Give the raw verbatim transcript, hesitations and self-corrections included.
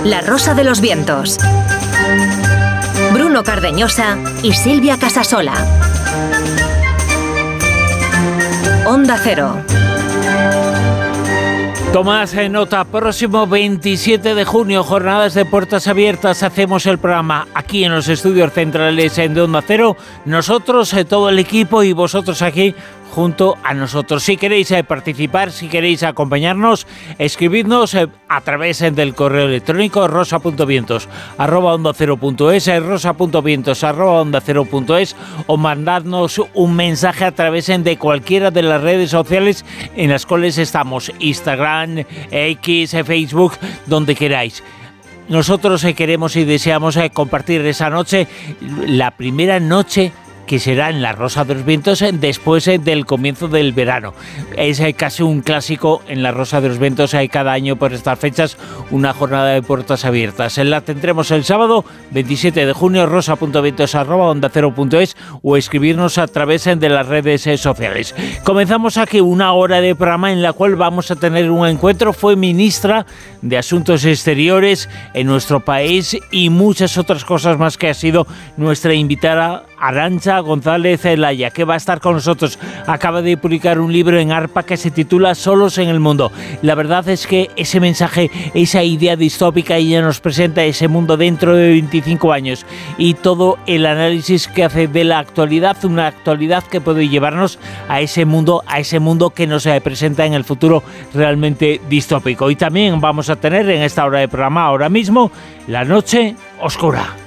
La Rosa de los Vientos. Bruno Cardeñosa y Silvia Casasola. Onda Cero. Tomás, en nota, próximo veintisiete de junio, jornadas de puertas abiertas, hacemos el programa aquí en los estudios centrales de Onda Cero, nosotros, todo el equipo y vosotros aquí junto a nosotros. Si queréis eh, participar, si queréis acompañarnos, escribidnos eh, a través eh, del correo electrónico rosa punto vientos arroba onda cero punto es, eh, rosa punto vientos arroba onda cero punto es, o mandadnos un mensaje a través eh, de cualquiera de las redes sociales en las cuales estamos, Instagram, X, eh, Facebook, donde queráis. Nosotros eh, queremos y deseamos eh, compartir esa noche, la primera noche que será en la Rosa de los Vientos después del comienzo del verano. Es casi un clásico en la Rosa de los Vientos, hay cada año por estas fechas una jornada de puertas abiertas. La tendremos el sábado veintisiete de junio, rosa punto vientos arroba onda cero punto es, o escribirnos a través de las redes sociales. Comenzamos aquí una hora de programa en la cual vamos a tener un encuentro. Fue ministra de Asuntos Exteriores en nuestro país y muchas otras cosas más, que ha sido nuestra invitada Arantxa González Zelaya, que va a estar con nosotros. Acaba de publicar un libro en ARPA que se titula Solos en el Mundo. La verdad es que ese mensaje, esa idea distópica, ella nos presenta ese mundo dentro de veinticinco años y todo el análisis que hace de la actualidad, una actualidad que puede llevarnos a ese mundo, a ese mundo que nos presenta en el futuro realmente distópico. Y también vamos a tener en esta hora de programa, ahora mismo, La Noche Oscura.